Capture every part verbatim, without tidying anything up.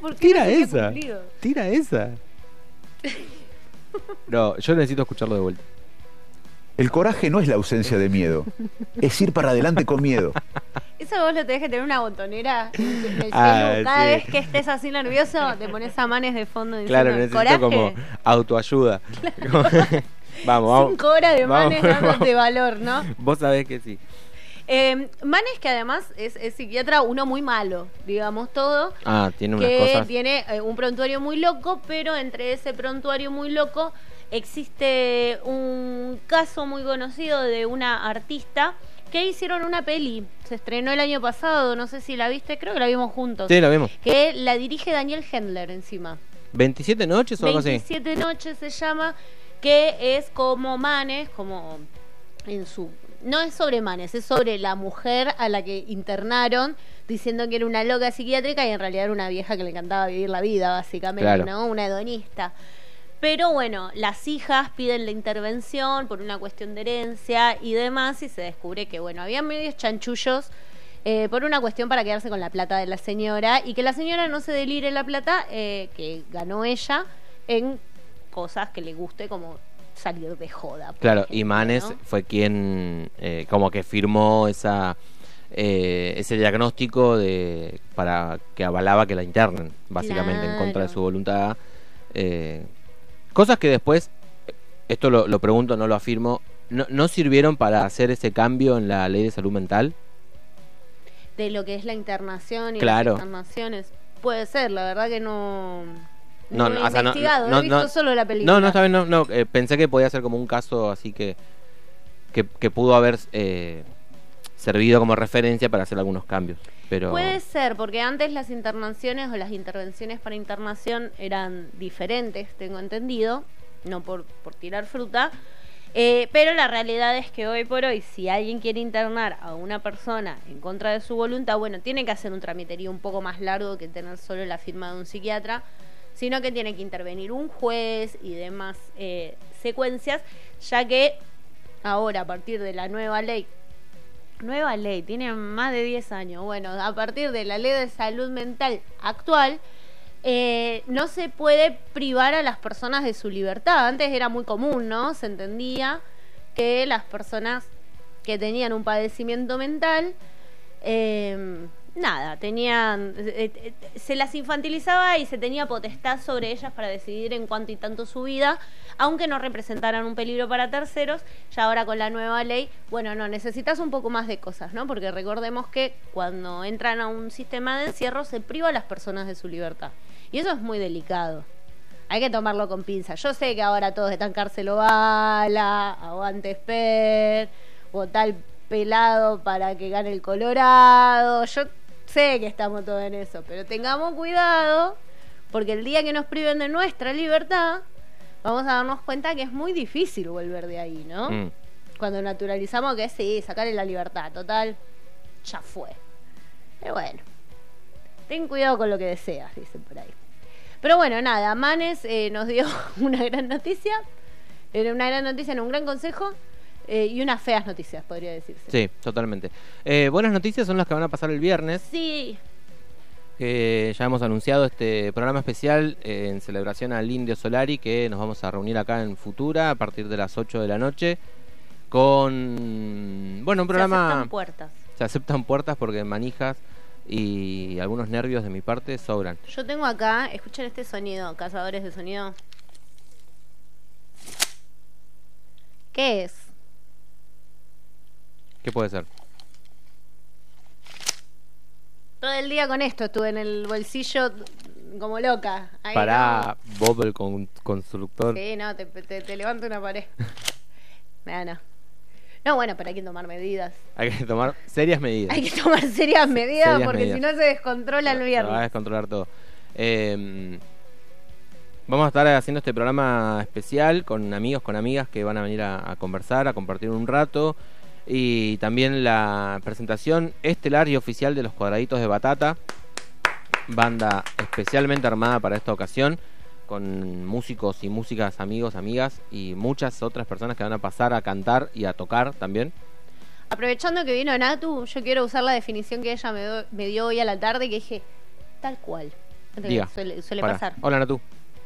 ¿Por qué Tira no se queda esa. cumplido? Tira esa. No, yo necesito escucharlo de vuelta. El coraje no es la ausencia de miedo, es ir para adelante con miedo. Eso vos lo tenés que tener una botonera en el celu. Ah, Cada sí. vez que estés así nervioso, te pones a Manes de fondo diciendo Claro, necesito coraje. como autoayuda. Vamos, vamos. Cinco horas de Vamos, Manes dándote vamos. valor, ¿no? Vos sabés que sí. Eh, Manes, que además es, es psiquiatra, uno muy malo, digamos todo. Ah, tiene unas que cosas. tiene eh, un prontuario muy loco, pero entre ese prontuario muy loco existe un caso muy conocido de una artista que hicieron una peli. Se estrenó el año pasado, no sé si la viste, creo que la vimos juntos. Sí, la vimos. Que la dirige Daniel Hendler encima. ¿veintisiete noches o algo así? veintisiete noches se llama, que es como Manes, como en su... No es sobre Manes, es sobre la mujer a la que internaron diciendo que era una loca psiquiátrica y en realidad era una vieja que le encantaba vivir la vida, básicamente, Claro. ¿no? Una hedonista. Pero bueno, las hijas piden la intervención por una cuestión de herencia y demás, y se descubre que, bueno, había medios chanchullos eh, por una cuestión para quedarse con la plata de la señora y que la señora no se delire la plata eh, que ganó ella en cosas que le guste, como salir de joda. por Claro, ejemplo, y Manes ¿no? fue quien eh, como que firmó esa eh, ese diagnóstico de para que avalaba que la internen, básicamente, en contra de Claro. su voluntad. Eh, cosas que después, esto lo, lo pregunto, no lo afirmo, no, ¿no sirvieron para hacer ese cambio en la ley de salud mental? De lo que es la internación y Claro. las internaciones. Puede ser, la verdad que no... No, No, no, he o sea, no, investigado, no, he visto no, solo la película. No, no, está bien, no, no, eh, pensé que podía ser como un caso así que que, que pudo haber eh, servido como referencia para hacer algunos cambios, pero Puede ser, porque antes las internaciones o las intervenciones para internación eran diferentes, tengo entendido, no por, por tirar fruta, eh, pero la realidad es que hoy por hoy, si alguien quiere internar a una persona en contra de su voluntad, bueno, tiene que hacer un tramiterío un poco más largo que tener solo la firma de un psiquiatra, sino que tiene que intervenir un juez y demás eh, secuencias, ya que ahora, a partir de la nueva ley, nueva ley, tiene más de diez años, bueno, a partir de la ley de salud mental actual, eh, no se puede privar a las personas de su libertad. Antes era muy común, ¿no? Se entendía que las personas que tenían un padecimiento mental, eh, nada, tenían, eh, eh, se las infantilizaba y se tenía potestad sobre ellas para decidir en cuánto y tanto su vida, aunque no representaran un peligro para terceros. Ya ahora con la nueva ley, bueno, no, necesitas un poco más de cosas, ¿no? Porque recordemos que cuando entran a un sistema de encierro se priva a las personas de su libertad. Y eso es muy delicado. Hay que tomarlo con pinzas. Yo sé que ahora todos están cárcel o bala, aguante Esper, o tal pelado para que gane el Colorado. Yo sé que estamos todos en eso, pero tengamos cuidado, porque el día que nos priven de nuestra libertad, vamos a darnos cuenta que es muy difícil volver de ahí, ¿no? Mm. Cuando naturalizamos que sí, sacarle la libertad, total, ya fue. Pero bueno, ten cuidado con lo que deseas, dicen por ahí. Pero bueno, nada, Manes eh, nos dio una gran noticia, era una gran noticia, en un gran consejo, eh, y unas feas noticias, podría decirse. sí, totalmente. Eh, buenas noticias son las que van a pasar el viernes, Sí, que ya hemos anunciado este programa especial eh, en celebración al Indio Solari, que nos vamos a reunir acá en Futura a partir de las ocho de la noche con, bueno, un se programa... aceptan puertas. Se aceptan puertas porque manijas y algunos nervios de mi parte sobran. Yo tengo acá, escuchen este sonido, cazadores de sonido. ¿Qué es? ¿Qué puede ser? Todo el día con esto estuve en el bolsillo como loca. Ahí Para Bobble con constructor. no. Sí, no, te, te, te levanto una pared. No, no. No, bueno, pero hay que tomar medidas. Hay que tomar serias medidas. Hay que tomar serias medidas Serias porque medidas. si no se descontrola el Se va a viernes. descontrolar todo. Eh, vamos a estar haciendo este programa especial con amigos, con amigas que van a venir a, a conversar, a compartir un rato. Y también la presentación estelar y oficial de Los Cuadraditos de Batata, banda especialmente armada para esta ocasión, con músicos y músicas, amigos, amigas y muchas otras personas que van a pasar a cantar y a tocar también. Aprovechando que vino Natu, yo quiero usar la definición que ella me, do- me dio hoy a la tarde, que dije, tal cual. Diga. Suele, suele Pará. pasar. Hola, Natu.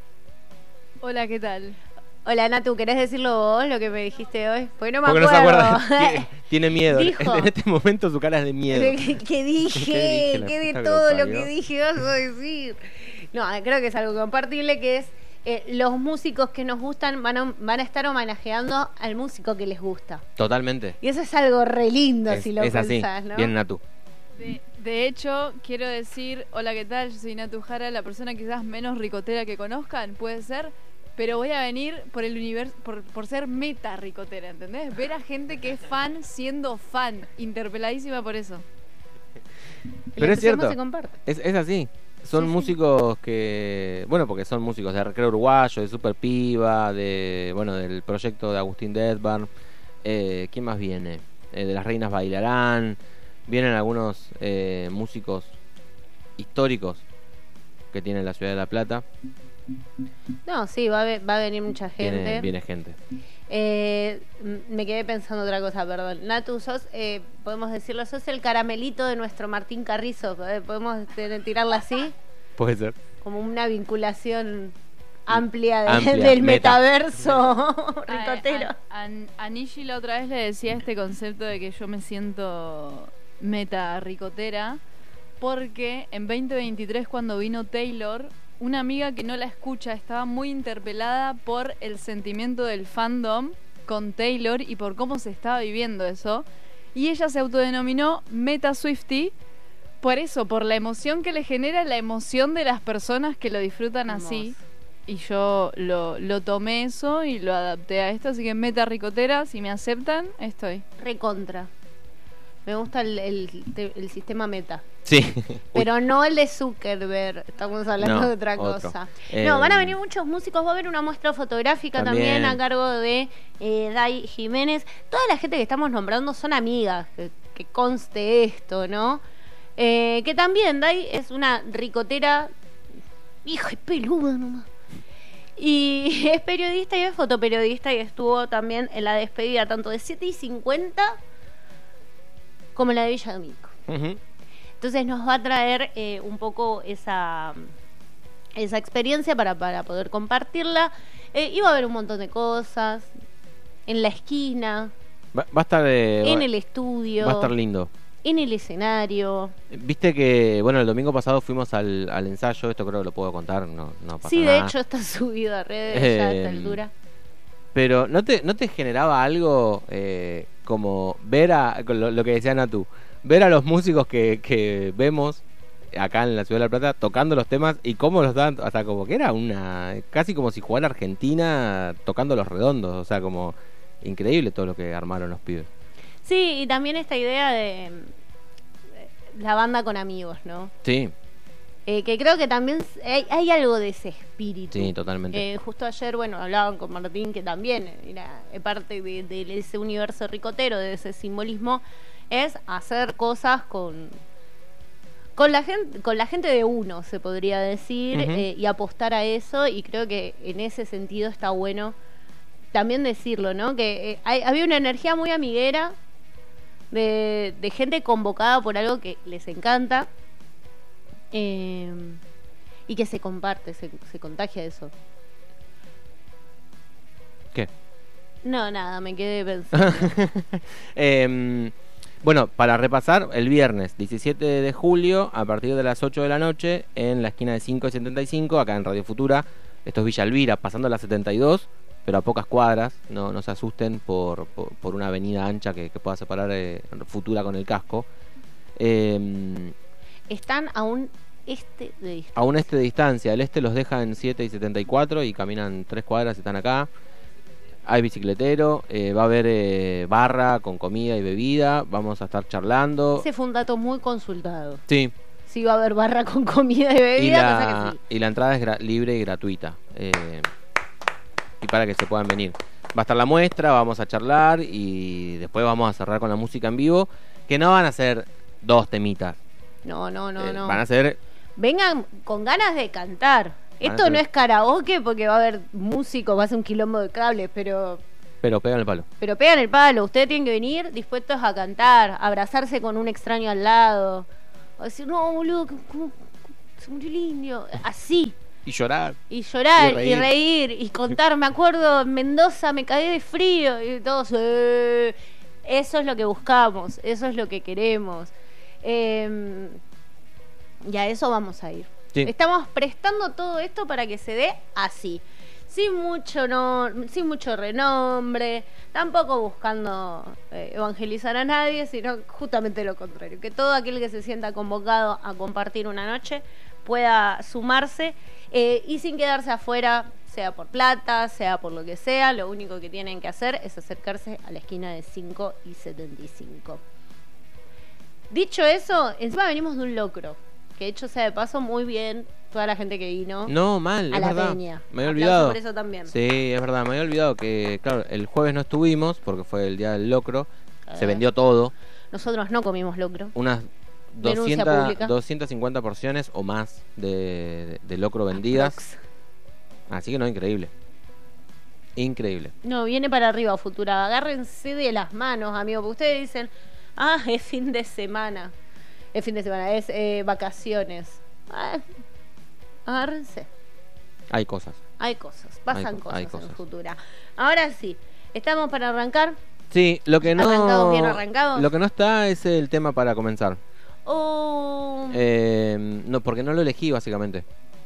Hola, ¿qué tal? Hola, Natu, ¿querés decirlo vos, lo que me dijiste hoy? Porque no me Porque no se acuerdo. acuerda. Tiene- Tiene miedo. Dijo. En este momento su cara es de miedo. ¿Qué, qué dije? ¿Qué dije? La ¿Qué de puta que todo lo lo parió. que dije vas a decir? No, creo que es algo compartible, que es eh, los músicos que nos gustan van a, van a estar homenajeando al músico que les gusta. Totalmente. Y eso es algo re lindo Es, si lo es así. pensás, ¿no? Bien, Natu. De, de hecho, quiero decir, hola, ¿qué tal? Yo soy Natu Jara, la persona quizás menos ricotera que conozcan, puede ser, pero voy a venir por el universo, por, por ser meta ricotera, ¿entendés? Ver a gente que es fan siendo fan, interpeladísima por eso. El Pero es entusiasmo cierto. se comparte. Es, es así. Son Sí, sí. músicos que, bueno, porque son músicos de Recreo Uruguayo, de Super Piba, de, bueno, del proyecto de Agustín Detbar. Eh, ¿Quién más viene? Eh, de Las Reinas Bailarán. Vienen algunos eh, músicos históricos que tiene la ciudad de La Plata. No, sí, va a, ve- va a venir mucha gente. Viene, viene gente. Eh, m- me quedé pensando otra cosa, perdón. Natu, sos, eh, podemos decirlo, sos el caramelito de nuestro Martín Carrizo. eh, Podemos te- tirarla así, Puede ser. como una vinculación amplia, de- Amplia, del meta. metaverso ricotero. A, a- a- a Nishi la otra vez le decía este concepto de que yo me siento meta ricotera, porque en veinte veintitrés, cuando vino Taylor, una amiga que no la escucha estaba muy interpelada por el sentimiento del fandom con Taylor y por cómo se estaba viviendo eso. Y ella se autodenominó Meta Swiftie por eso, por la emoción que le genera la emoción de las personas que lo disfrutan así. Hermoso. Y yo lo, lo tomé eso y lo adapté a esto. Así que Meta Ricotera, si me aceptan, estoy. Recontra. Me gusta el, el, te- el sistema meta. Sí. Pero no el de Zuckerberg, estamos hablando No, de otra otro. cosa. Eh, No, van a venir muchos músicos, va a haber una muestra fotográfica también, También. a cargo de eh, Dai Jiménez. Toda la gente que estamos nombrando son amigas, que, que conste esto, ¿no? Eh, que también Dai es una ricotera, hija, es peluda nomás. Y es periodista y es fotoperiodista y estuvo también en la despedida tanto de siete y cincuenta como en la de Villa Domínico. Ujú. Entonces nos va a traer eh, un poco esa, esa experiencia para, para poder compartirla. Eh, y va a haber un montón de cosas. En la esquina, Va, va a estar de, en va, el estudio, va a estar lindo. en el escenario. Viste que, bueno, el domingo pasado fuimos al, al ensayo, esto creo que lo puedo contar, no, no pasa Sí, nada. de hecho está subido a redes ya a esta Eh, altura. Pero ¿no te, no te generaba algo eh, como ver a, con lo, lo que decía Natu, ver a los músicos que, que vemos acá en la Ciudad de La Plata tocando los temas y cómo los dan, o sea, como que era una, casi como si jugara Argentina tocando los redondos, o sea, como increíble todo lo que armaron los pibes. Sí, y también esta idea de, de la banda con amigos, ¿no? Sí, Eh, que creo que también s- hay, hay algo de ese espíritu. sí, totalmente. Eh, justo ayer, bueno, hablaban con Martín, que también era parte de, de ese universo ricotero, de ese simbolismo, es hacer cosas con con la gente, con la gente de uno, se podría decir, Ujú. eh, y apostar a eso, y creo que en ese sentido está bueno también decirlo, ¿no? Que eh, hay- había una energía muy amiguera de, de gente convocada por algo que les encanta. Eh, y que se comparte, se, se contagia eso. ¿Qué? No, nada, me quedé pensando. Em, bueno, para repasar, el viernes diecisiete de julio, a partir de las ocho de la noche, en la esquina de cinco y setenta y cinco, acá en Radio Futura, esto es Villa Elvira, pasando la setenta y dos, pero a pocas cuadras, no, no se asusten por, por, por una avenida ancha que, que pueda separar eh, Futura con el casco. Em, Están a un este de distancia. a un este de distancia, el este los deja en siete y setenta y cuatro y caminan tres cuadras y están acá. Hay bicicletero, eh, va a haber eh, barra con comida y bebida, vamos a estar charlando. Ese fue un dato muy consultado. Sí, Si va a haber barra con comida y y bebida, la, cosa que sí. y la entrada es gra- libre y gratuita. eh, y para que se puedan venir. Va a estar la muestra, vamos a charlar y después vamos a cerrar con la música en vivo, que no van a ser dos temitas. No, no, no, eh, no. Van a ser... Vengan con ganas de cantar. Van a Esto ser- no es karaoke porque va a haber músicos, va a ser un quilombo de cables, pero Pero pegan el palo. pero pegan el palo. Ustedes tienen que venir dispuestos a cantar, abrazarse con un extraño al lado. O decir, no, boludo, ¿cómo, se murió el indio. Así. Y llorar. Y llorar, Y y reír. reír, y contar. Me acuerdo, en Mendoza me caí de frío. Y todos, eh. Eso es lo que buscamos, eso es lo que queremos. Eh, y a eso vamos a ir. Sí. Estamos prestando todo esto para que se dé así. Sin mucho, no, sin mucho renombre, tampoco buscando eh, evangelizar a nadie, sino justamente lo contrario, que todo aquel que se sienta convocado a compartir una noche pueda sumarse eh, y sin quedarse afuera, sea por plata, sea por lo que sea. Lo único que tienen que hacer es acercarse a la esquina de cinco y setenta y cinco. Dicho eso, encima venimos de un locro, que hecho sea de paso muy bien toda la gente que vino. No, mal, A es la verdad. peña. Me había Aplauso olvidado. por eso también. Sí, es verdad, me había olvidado que, claro, el jueves no estuvimos porque fue el día del locro. Se Eh. vendió todo. Nosotros no comimos locro. Unas Denuncia doscientas, pública. doscientas cincuenta porciones o más de, de, de locro vendidas. Aprox. Así que no, increíble. Increíble. No, viene para arriba Futura. Agárrense de las manos, amigos, porque ustedes dicen, ah, es fin de semana. Es fin de semana, es eh, vacaciones. Ah, agárrense. Hay cosas. Hay cosas, pasan Hay co- cosas, hay en cosas. Futura. Ahora sí, estamos para arrancar. Sí, lo que no. ¿Arrancados bien arrancados? Lo que no está es el tema para comenzar. Oh, Eh, no, porque no lo elegí básicamente.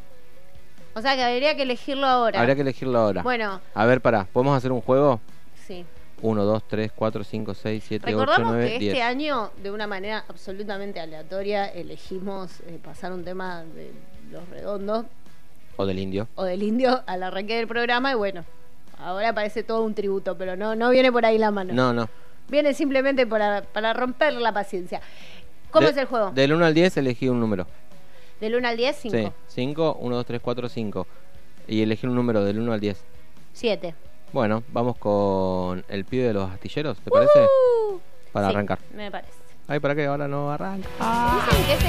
o sea que habría que elegirlo ahora. Habría que elegirlo ahora. Bueno, A ver, pará, ¿podemos hacer un juego? sí. uno, dos, tres, cuatro, cinco, seis, siete, ocho, Recordamos nueve, que diez. este año, de una manera absolutamente aleatoria, elegimos eh, pasar un tema de los redondos O del indio. o del indio al arranque del programa y bueno, ahora parece todo un tributo, pero no, no viene por ahí la mano. No, no. Viene simplemente para, para romper la paciencia. ¿Cómo De- es el juego? Del uno al diez elegí un número. Del uno al diez, cinco. Sí, cinco, uno, dos, tres, cuatro, cinco. Y elegí un número del uno al diez. siete. Bueno, vamos con el pibe de los astilleros, ¿te parece? Uh, Para sí, arrancar. Me parece. Ay, ¿para qué? Ahora no arranca. Dicen que este